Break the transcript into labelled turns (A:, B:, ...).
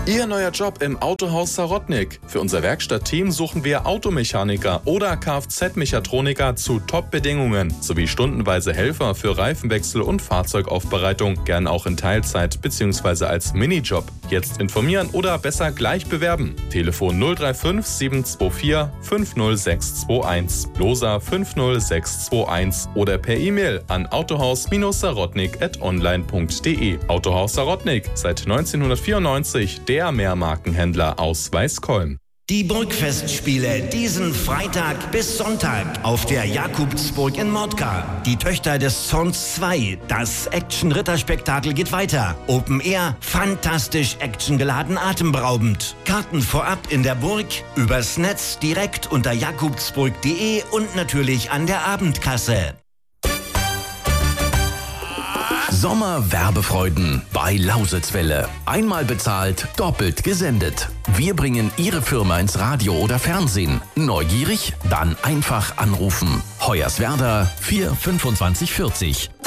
A: Ihr neuer Job im Autohaus Sarotnik. Für unser Werkstattteam suchen wir Automechaniker oder Kfz-Mechatroniker zu Top-Bedingungen sowie stundenweise Helfer für Reifenwechsel und Fahrzeugaufbereitung, gern auch in Teilzeit bzw. als Minijob. Jetzt informieren oder besser gleich bewerben. Telefon 035 724 50621, Losa 50621 oder per E-Mail an autohaus-sarotnik@online.de. Autohaus Sarotnik, seit 1994 der Mehrmarkenhändler aus Weißkolm.
B: Die Burgfestspiele diesen Freitag bis Sonntag auf der Jakobsburg in Mordka. Die Töchter des Zorns 2. Das Action-Ritterspektakel geht weiter. Open Air, fantastisch actiongeladen, atemberaubend. Karten vorab in der Burg, übers Netz, direkt unter jakobsburg.de und natürlich an der Abendkasse.
C: Sommerwerbefreuden bei Lausitzwelle. Einmal bezahlt, doppelt gesendet. Wir bringen Ihre Firma ins Radio oder Fernsehen. Neugierig? Dann einfach anrufen. Hoyerswerda 4 25 40.